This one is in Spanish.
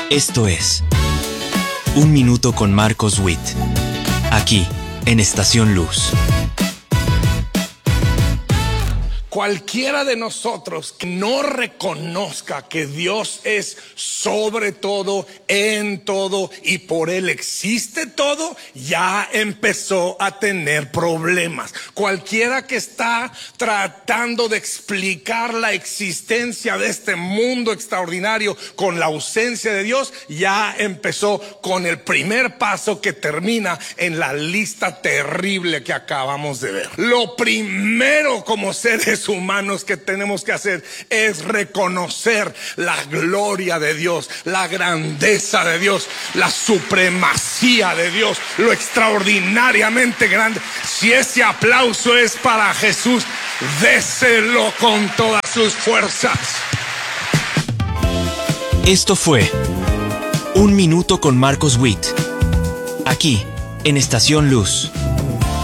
Esto es Un Minuto con Marcos Witt, aquí en Estación Luz. Cualquiera de nosotros que no reconozca que Dios es sobre todo, en todo y por Él existe todo, ya empezó a tener problemas. Cualquiera que está tratando de explicar la existencia de este mundo extraordinario con la ausencia de Dios, ya empezó con el primer paso que termina en la lista terrible que acabamos de ver. Lo primero como seres humanos que tenemos que hacer es reconocer la gloria de Dios, la grandeza de Dios, la supremacía de Dios, lo extraordinariamente grande. Si ese aplauso es para Jesús, déselo con todas sus fuerzas. Esto fue Un Minuto con Marcos Witt, aquí en Estación Luz.